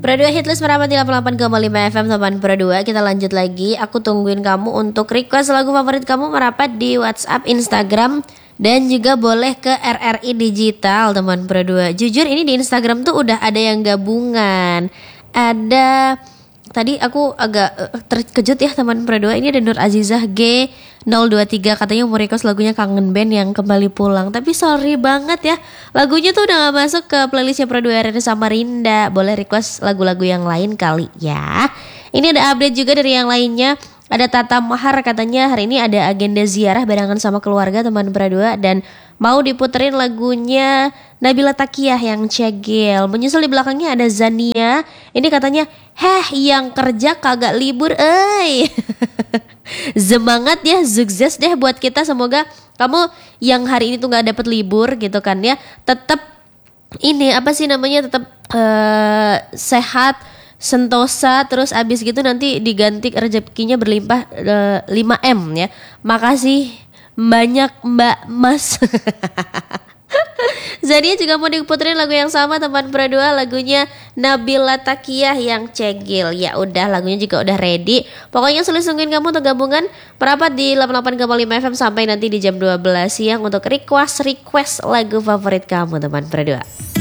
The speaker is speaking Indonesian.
Pro 2 Hitlist merapat di 88,5 FM teman Pro 2. Kita lanjut lagi. Aku tungguin kamu untuk request lagu favorit kamu merapat di WhatsApp, Instagram, dan juga boleh ke RRI Digital teman Pro 2. Jujur ini di Instagram tuh udah ada yang gabungan. Ada tadi aku agak terkejut ya teman Pro 2. Ini ada Nur Azizah G023 katanya mau request lagunya Kangen Band yang kembali pulang. Tapi sorry banget ya, lagunya tuh udah gak masuk ke playlistnya Pro 2 RRI Samarinda. Boleh request lagu-lagu yang lain kali ya. Ini ada update juga dari yang lainnya. Ada Tata Mahar katanya hari ini ada agenda ziarah barengan sama keluarga teman Pro 2 dan mau diputerin lagunya Nabila Takiyah yang Cegel. Menyusul di belakangnya ada Zania. Ini katanya, yang kerja kagak libur, Semangat ya, sukses deh buat kita. Semoga kamu yang hari ini tuh gak dapet libur gitu kan ya, tetap ini tetap sehat, sentosa, terus abis gitu nanti diganti rezekinya berlimpah 5M ya. Makasih banyak Mbak Mas. Zadia juga mau diputerin lagu yang sama teman Pro 2, lagunya Nabila Takiyah yang Cegil. Ya udah, lagunya juga udah ready. Pokoknya selalu tungguin kamu untuk gabungan merapat di 88,5 FM sampai nanti di jam 12 siang untuk request lagu favorit kamu teman Pro 2.